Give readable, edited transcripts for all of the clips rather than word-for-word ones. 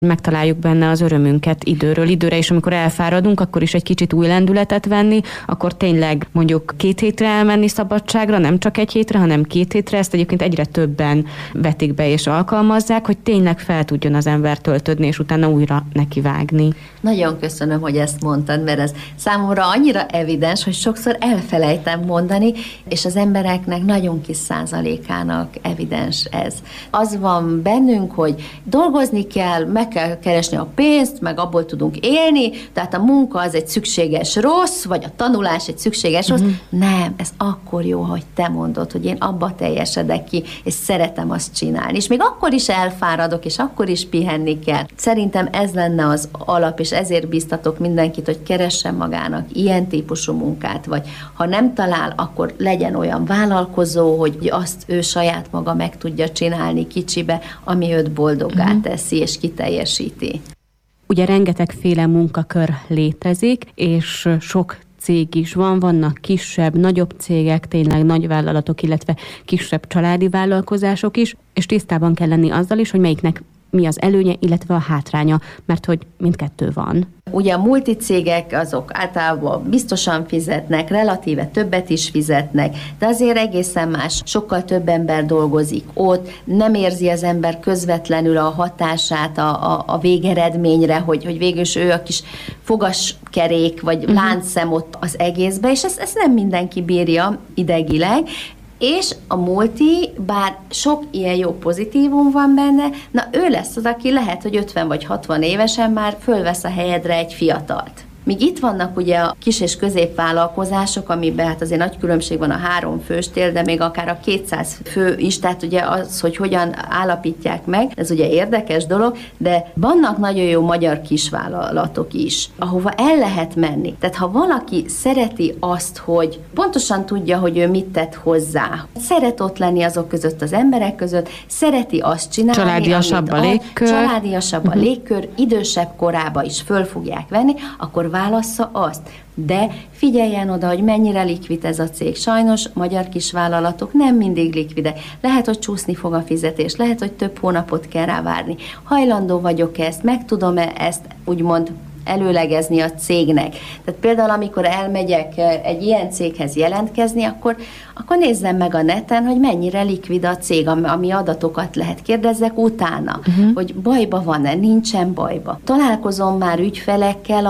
megtaláljuk benne az örömünket időről időre, és amikor elfáradunk, akkor is egy kicsit új lendületet venni, akkor tényleg mondjuk 2 hétre elmenni szabadságra, nem csak 1 hétre, hanem 2 hétre, ezt egyébként egyre többen vetik be és alkalmazzák, hogy tényleg fel tudjon az ember töltődni, és utána újra nekivágni. Nagyon köszönöm, hogy ezt mondtad, mert ez számomra annyira evidens, hogy sokszor elfelejtem mondani, és az embereknek nagyon kis százalékának evidens ez. Az van bennünk, hogy dolgozni kell, meg kell keresni a pénzt, meg abból tudunk élni, tehát a munka az egy szükséges rossz, vagy a tanulás egy szükséges rossz. Nem, ez akkor jó, hogy te mondod, hogy én abba teljesedek ki, és szeretem azt csinálni. És még akkor is elfáradok, és akkor is pihenni kell. Szerintem ez lenne az alap, és ezért biztatok mindenkit, hogy keressen magának ilyen típusú munkát, vagy ha nem talál, akkor legyen olyan vállalkozó, hogy azt ő saját maga meg tudja csinálni kicsibe, ami őt boldoggá teszi, és kiteljesíti. Ugye rengetegféle munkakör létezik, és sok cég is vannak kisebb, nagyobb cégek, tényleg nagy vállalatok, illetve kisebb családi vállalkozások is, és tisztában kell lenni azzal is, hogy melyiknek mi az előnye, illetve a hátránya, mert hogy mindkettő van. Ugye a multicégek azok általában biztosan fizetnek, relatíve többet is fizetnek, de azért egészen más, sokkal több ember dolgozik ott, nem érzi az ember közvetlenül a hatását a végeredményre, hogy végül is ő a kis fogaskerék, vagy láncszem ott az egészbe, és ezt nem mindenki bírja idegileg, és a multi, bár sok ilyen jó pozitívum van benne, na ő lesz az, aki lehet, hogy 50 vagy 60 évesen már fölvesz a helyedre egy fiatalt. Míg itt vannak ugye a kis és középvállalkozások, amiben hát azért nagy különbség van a 3 főstél, de még akár a 200 fő is, tehát ugye az, hogy hogyan állapítják meg, ez ugye érdekes dolog, de vannak nagyon jó magyar kisvállalatok is, ahova el lehet menni. Tehát ha valaki szereti azt, hogy pontosan tudja, hogy ő mit tett hozzá, szeret ott lenni azok között, az emberek között, szereti azt csinálni, családiasabb a légkör, családiasabb a légkör, idősebb korába is föl fogják venni, akkor válassza azt. De figyeljen oda, hogy mennyire likvid ez a cég. Sajnos magyar kisvállalatok nem mindig likvidek. Lehet, hogy csúszni fog a fizetés, lehet, hogy több hónapot kell rá várni. Hajlandó vagyok ezt, meg tudom-e ezt úgymond előlegezni a cégnek. Tehát például, amikor elmegyek egy ilyen céghez jelentkezni, akkor nézzem meg a neten, hogy mennyire likvid a cég, ami adatokat lehet. Kérdezzek utána, hogy bajba van-e, nincsen bajba. Találkozom már ügyfelekkel,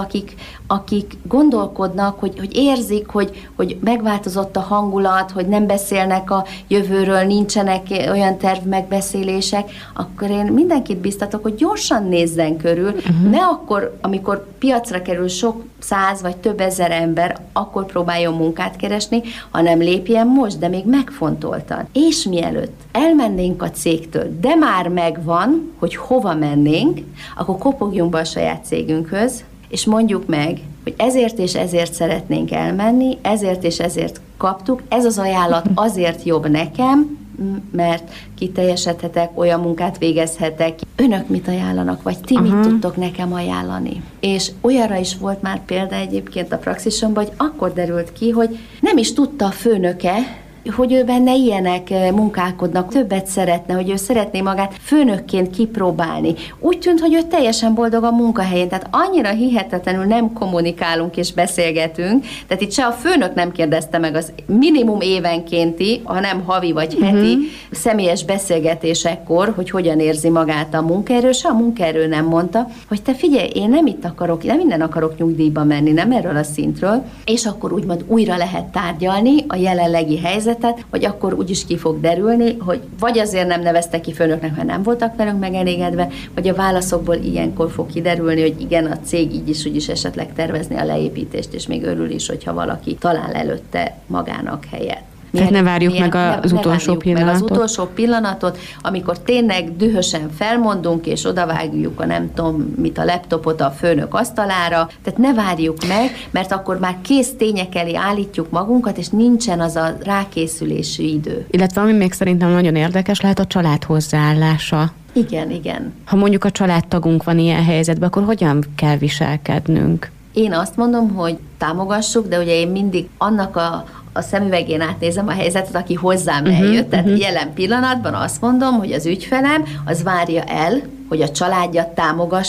akik gondolkodnak, hogy érzik, hogy megváltozott a hangulat, hogy nem beszélnek a jövőről, nincsenek olyan tervmegbeszélések, akkor én mindenkit biztatok, hogy gyorsan nézzen körül, ne akkor, amikor piacra kerül sok 100 vagy több ezer ember, akkor próbáljon munkát keresni, hanem lépjen most, de még megfontoltan. És mielőtt elmennénk a cégtől, de már megvan, hogy hova mennénk, akkor kopogjunk be a saját cégünkhöz, és mondjuk meg, hogy ezért és ezért szeretnénk elmenni, ezért és ezért kaptuk, ez az ajánlat azért jobb nekem, mert kiteljesedhetek, olyan munkát végezhetek. Önök mit ajánlanak, vagy ti mit tudtok nekem ajánlani? És olyanra is volt már példa egyébként a praxisomban, hogy akkor derült ki, hogy nem is tudta a főnöke, hogy ő benne ilyenek munkálkodnak, többet szeretne, hogy ő szeretné magát főnökként kipróbálni. Úgy tűnt, hogy ő teljesen boldog a munkahelyén, tehát annyira hihetetlenül nem kommunikálunk és beszélgetünk, tehát itt se a főnök nem kérdezte meg az minimum évenkénti, hanem havi vagy heti személyes beszélgetésekkor, hogy hogyan érzi magát a munkaerő, se a munkaerő nem mondta, hogy te figyelj, én nem innen akarok nyugdíjba menni, nem erről a szintről, és akkor úgymond újra lehet tárgyalni a jelenlegi helyzetet, hogy akkor úgyis ki fog derülni, hogy vagy azért nem neveztek ki főnöknek, mert nem voltak velünk megelégedve, vagy a válaszokból ilyenkor fog kiderülni, hogy igen, a cég így is, úgy is esetleg tervezni a leépítést, és még örül is, hogyha valaki talál előtte magának helyet. Tehát ne várjuk meg az utolsó pillanatot. Meg az utolsó pillanatot, amikor tényleg dühösen felmondunk, és odavágjuk a nem tudom mit, a laptopot a főnök asztalára. Tehát ne várjuk meg, mert akkor már kész tények elé állítjuk magunkat, és nincsen az a rákészülési idő. Illetve ami még szerintem nagyon érdekes lehet, a család hozzáállása. Igen. Ha mondjuk a családtagunk van ilyen helyzetben, akkor hogyan kell viselkednünk? Én azt mondom, hogy támogassuk, de ugye én mindig annak a szemüvegén átnézem a helyzetet, aki hozzám eljött. Tehát jelen pillanatban azt mondom, hogy az ügyfelem az várja el, hogy a családját támogassa,